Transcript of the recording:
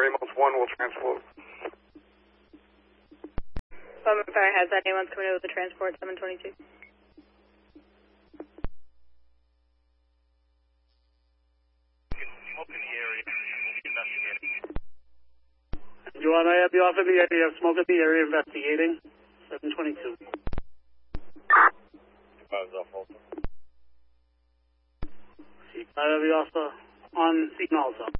ambulance 1 will transport. Fire has that anyone's coming in with the transport 722. Smoke in the area. We'll be investigating. You want to have you off in the area? Smoke in the area investigating. 722. I have you also on scene also.